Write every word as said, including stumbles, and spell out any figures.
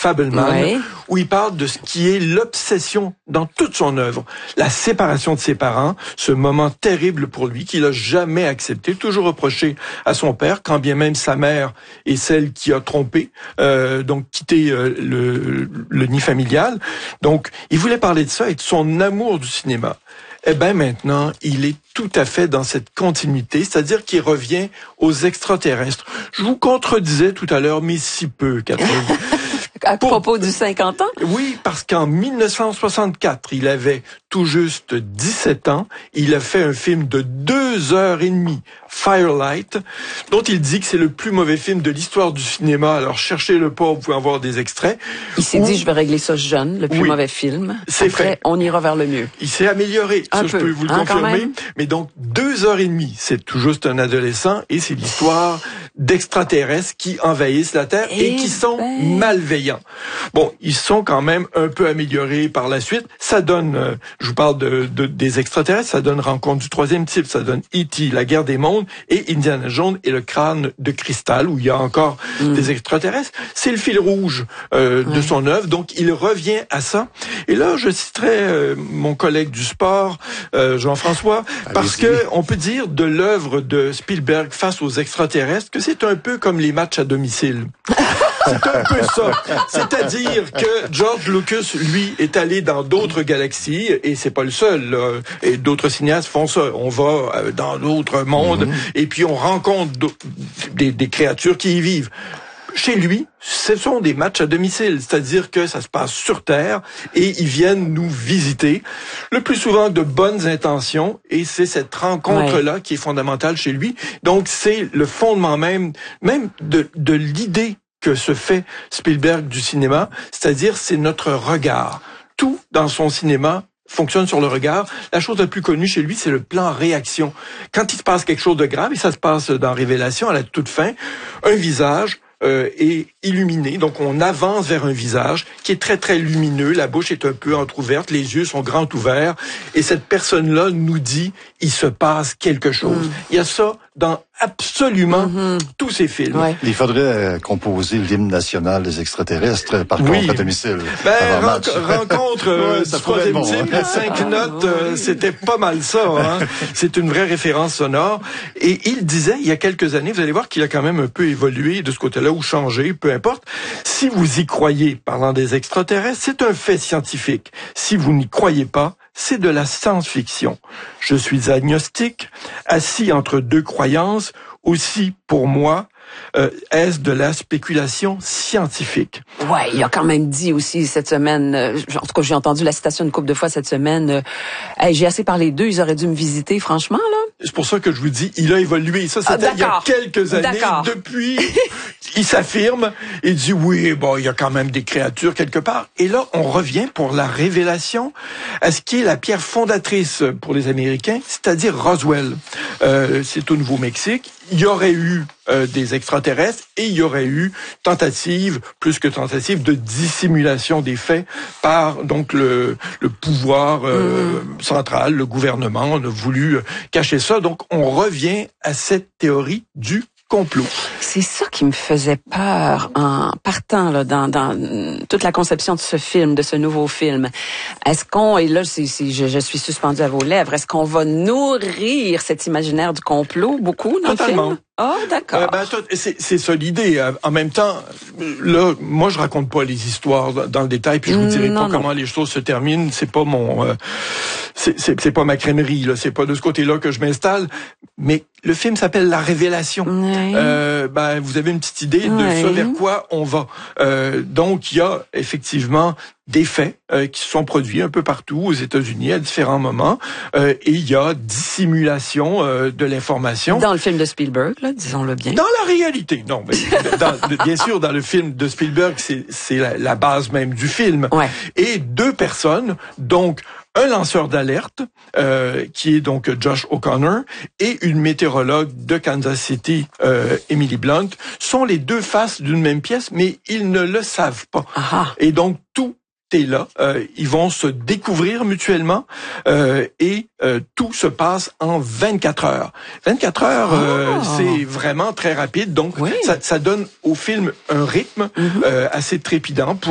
Fabelman, oui. où il parle de ce qui est l'obsession dans toute son œuvre. La séparation de ses parents, ce moment terrible pour lui qu'il a jamais accepté, toujours reproché à son père, quand bien même sa mère est celle qui a trompé, euh, donc quitté euh, le, le nid familial. Donc, il voulait parler de ça et de son amour du cinéma. Eh ben maintenant, il est tout à fait dans cette continuité, c'est-à-dire qu'il revient aux extraterrestres. Je vous contredisais tout à l'heure, mais si peu, Catherine. À Pour... propos du cinquante ans? Oui, parce qu'en mille neuf cent soixante-quatre, il avait tout juste dix-sept ans. Il a fait un film de deux heures et demie, Firelight, dont il dit que c'est le plus mauvais film de l'histoire du cinéma. Alors, cherchez-le pas, vous pouvez en voir des extraits. Il s'est Où... dit, je vais régler ça jeune, le plus oui, mauvais film. C'est Après, fait. On ira vers le mieux. Il s'est amélioré, un ça peu, je peux vous le hein, confirmer. Mais donc, deux heures et demie, c'est tout juste un adolescent et c'est l'histoire d'extraterrestres qui envahissent la Terre et, et qui sont ben... malveillants. Bon, ils sont quand même un peu améliorés par la suite. Ça donne, euh, je vous parle de, de des extraterrestres, ça donne Rencontre du troisième type, ça donne E T, La guerre des mondes, et Indiana Jones et le crâne de cristal, où il y a encore mm. des extraterrestres. C'est le fil rouge euh, ouais. de son œuvre, donc il revient à ça. Et là, je citerai euh, mon collègue du sport, euh, Jean-François, parce que on peut dire de l'œuvre de Spielberg face aux extraterrestres que c'est un peu comme les matchs à domicile. C'est un peu ça. C'est-à-dire que George Lucas, lui, est allé dans d'autres galaxies, et c'est pas le seul, là. Et d'autres cinéastes font ça. On va dans d'autres mondes, mm-hmm. et puis on rencontre des, des créatures qui y vivent. Chez lui, ce sont des matchs à domicile, c'est-à-dire que ça se passe sur Terre et ils viennent nous visiter, le plus souvent de bonnes intentions, et c'est cette rencontre-là ouais. qui est fondamentale chez lui. Donc c'est le fondement même, même de, de l'idée que se fait Spielberg du cinéma, c'est-à-dire c'est notre regard. Tout dans son cinéma fonctionne sur le regard. La chose la plus connue chez lui, c'est le plan réaction. Quand il se passe quelque chose de grave, et ça se passe dans Révélation à la toute fin, un visage Euh, est illuminé, donc on avance vers un visage qui est très très lumineux, la bouche est un peu entrouverte, les yeux sont grands ouverts, et cette personne-là nous dit il se passe quelque chose. Mm. Il y a ça dans absolument mm-hmm. tous ces films. Ouais. Il faudrait composer l'hymne national des extraterrestres, par oui. contre, à domicile. Ben, ren- rencontre euh, ouais, du troisième bon, type, hein. cinq ah, notes, euh, c'était pas mal ça. Hein. C'est une vraie référence sonore. Et il disait, il y a quelques années, vous allez voir qu'il a quand même un peu évolué de ce côté-là, ou changé, peu importe. Si vous y croyez, parlant des extraterrestres, c'est un fait scientifique. Si vous n'y croyez pas, c'est de la science-fiction. Je suis agnostique, assis entre deux croyances. Aussi, pour moi, euh, est-ce de la spéculation scientifique? Ouais, il a quand même dit aussi cette semaine, euh, en tout cas j'ai entendu la citation une couple de fois cette semaine, euh, hey, j'ai assez parlé d'eux, ils auraient dû me visiter, franchement, là. C'est pour ça que je vous dis, il a évolué. Ça, c'était ah, il y a quelques années. D'accord. Depuis, il s'affirme, il dit oui, bon, il y a quand même des créatures quelque part. Et là, on revient pour la révélation à ce qui est la pierre fondatrice pour les Américains, c'est-à-dire Roswell. Euh, c'est au Nouveau-Mexique. Il y aurait eu euh, des extraterrestres et il y aurait eu tentative, plus que tentative, de dissimulation des faits par donc le, le pouvoir euh, mmh. central, le gouvernement. On a voulu cacher ça. Donc, on revient à cette théorie du complot. C'est ça qui me faisait peur en partant là dans, dans toute la conception de ce film, de ce nouveau film. Est-ce qu'on, et là c'est, c'est, je, je suis suspendue à vos lèvres, est-ce qu'on va nourrir cet imaginaire du complot beaucoup dans Totalement. le film? Oh, d'accord. Euh, ben, c'est, c'est ça l'idée. En même temps, là, moi, je raconte pas les histoires dans le détail, puis je vous dirai non, pas non. comment les choses se terminent. C'est pas mon, euh, c'est, c'est, c'est pas ma crèmerie, là. C'est pas de ce côté-là que je m'installe. Mais le film s'appelle La Révélation. Oui. Euh, ben, vous avez une petite idée de oui. ça vers quoi on va. Euh, donc, il y a effectivement des faits euh, qui se sont produits un peu partout aux États-Unis à différents moments, euh, et il y a dissimulation euh, de l'information. Dans le film de Spielberg, là, disons-le bien. Dans la réalité, non. Mais dans, bien sûr, dans le film de Spielberg, c'est, c'est la, la base même du film. Ouais. Et deux personnes, donc un lanceur d'alerte, euh, qui est donc Josh O'Connor, et une météorologue de Kansas City, euh, Emily Blunt, sont les deux faces d'une même pièce, mais ils ne le savent pas. Aha. Et donc, tout est là. Euh, ils vont se découvrir mutuellement euh, et euh, tout se passe en vingt-quatre heures. vingt-quatre heures, oh. euh, c'est vraiment très rapide. Donc, oui. ça, ça donne au film un rythme mm-hmm. euh, assez trépidant. Pour